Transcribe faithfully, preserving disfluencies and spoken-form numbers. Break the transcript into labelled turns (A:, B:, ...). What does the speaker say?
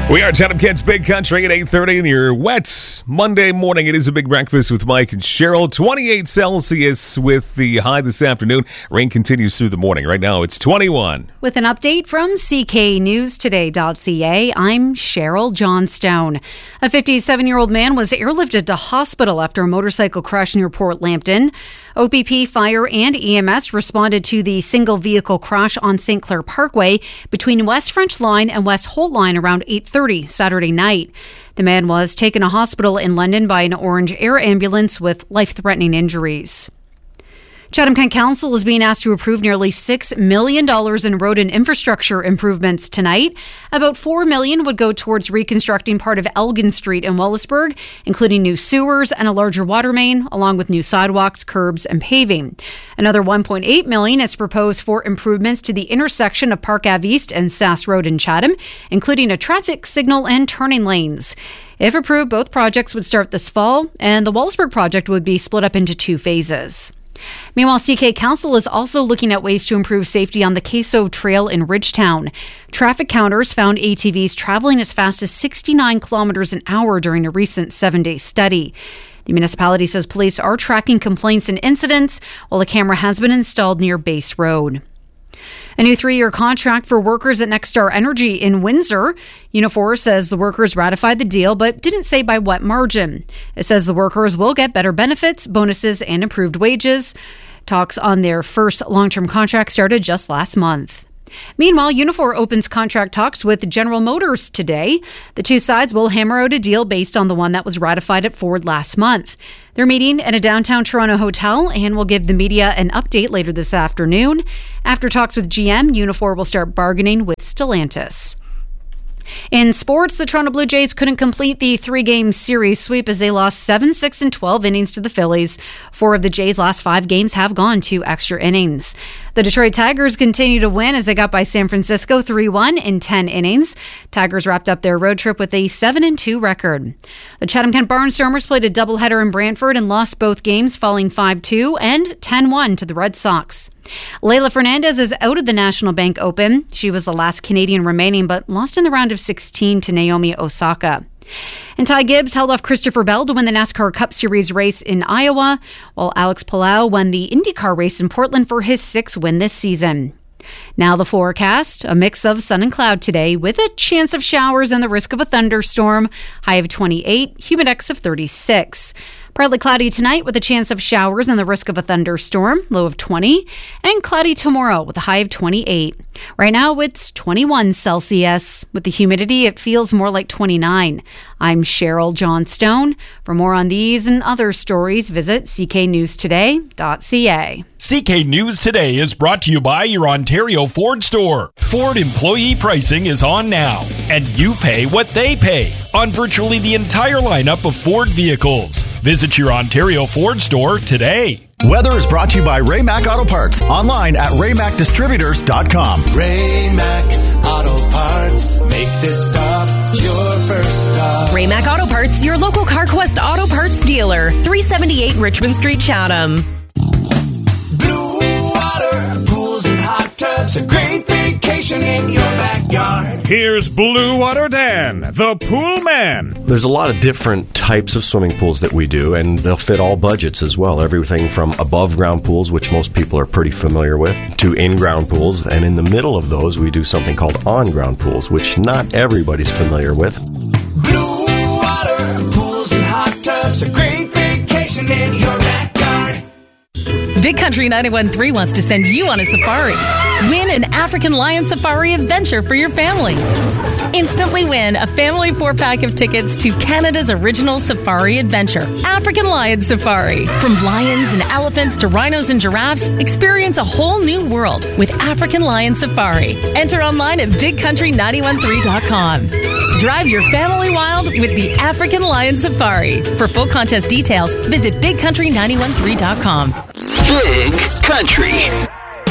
A: We are Chatham Kids Big Country at eight thirty, and your wet Monday morning. It is a big breakfast with Mike and Cheryl. twenty-eight Celsius with the high this afternoon. Rain continues through the morning. Right now, it's twenty-one.
B: With an update from C K News Today dot C A, I'm Cheryl Johnstone. A fifty-seven-year-old man was airlifted to hospital after a motorcycle crash near Port Lambton. O P P, Fire, and E M S responded to the single-vehicle crash on Saint Clair Parkway between West French Line and West Holt Line around eight thirty Saturday night. The man was taken to hospital in London by an Orange Air ambulance with life-threatening injuries. Chatham Kent Council is being asked to approve nearly six million dollars in road and infrastructure improvements tonight. About four million dollars would go towards reconstructing part of Elgin Street in Wellisburg, including new sewers and a larger water main, along with new sidewalks, curbs, and paving. Another one point eight million dollars is proposed for improvements to the intersection of Park Avenue East and Sass Road in Chatham, including a traffic signal and turning lanes. If approved, both projects would start this fall, and the Wellisburg project would be split up into two phases. Meanwhile, C K Council is also looking at ways to improve safety on the Queso Trail in Ridgetown. Traffic counters found A T Vs traveling as fast as sixty-nine kilometers an hour during a recent seven-day study. The municipality says police are tracking complaints and incidents, while a camera has been installed near Base Road. A new three-year contract for workers at Nexstar Energy in Windsor. Unifor says the workers ratified the deal, but didn't say by what margin. It says the workers will get better benefits, bonuses, and improved wages. Talks on their first long-term contract started just last month. Meanwhile, Unifor opens contract talks with General Motors today. The two sides will hammer out a deal based on the one that was ratified at Ford last month. They're meeting at a downtown Toronto hotel and will give the media an update later this afternoon. After talks with G M, Unifor will start bargaining with Stellantis. In sports, the Toronto Blue Jays couldn't complete the three-game series sweep as they lost seven, six, and twelve innings to the Phillies. Four of the Jays' last five games have gone to extra innings. The Detroit Tigers continue to win as they got by San Francisco three one in ten innings. Tigers wrapped up their road trip with a seven and two record. The Chatham Kent Barnstormers played a doubleheader in Brantford and lost both games, falling five two and ten one to the Red Sox. Leylah Fernandez is out of the National Bank Open. She was the last Canadian remaining, but lost in the round of sixteen to Naomi Osaka. And Ty Gibbs held off Christopher Bell to win the NASCAR Cup Series race in Iowa, while Alex Palou won the IndyCar race in Portland for his sixth win this season. Now the forecast, a mix of sun and cloud today with a chance of showers and the risk of a thunderstorm, high of twenty-eight, humidex of thirty-six. Partly cloudy tonight with a chance of showers and the risk of a thunderstorm, low of twenty, and cloudy tomorrow with a high of twenty-eight. Right now it's twenty-one Celsius. With the humidity, it feels more like twenty-nine. I'm Cheryl Johnstone. For more on these and other stories, visit C K News Today dot C A.
C: C K News Today is brought to you by your Ontario Ford store. Ford employee pricing is on now, and you pay what they pay on virtually the entire lineup of Ford vehicles. Visit your Ontario Ford store today.
D: Weather is brought to you by Ray Mac Auto Parts. Online at ray mac distributors dot com.
E: Ray Mac Auto Parts. Make this stop your first stop.
F: Ray Mac Auto Parts, your local CarQuest Auto Parts dealer. three seventy-eight Richmond Street, Chatham.
E: Blue water, pools and hot tubs, a great vacation in your backyard.
G: Here's Blue Water Dan, the pool man.
H: There's a lot of different types of swimming pools that we do, and they'll fit all budgets as well. Everything from above-ground pools, which most people are pretty familiar with, to in-ground pools. And in the middle of those, we do something called on-ground pools, which not everybody's familiar with.
E: Blue water, pools and hot tubs, a great vacation in your backyard.
F: Big Country ninety-one point three wants to send you on a safari. Win an African Lion Safari adventure for your family. Instantly win a family four-pack of tickets to Canada's original safari adventure, African Lion Safari. From lions and elephants to rhinos and giraffes, experience a whole new world with African Lion Safari. Enter online at big country nine one three dot com. Drive your family wild with the African Lion Safari. For full contest details, visit big country nine one three dot com.
I: Big Country.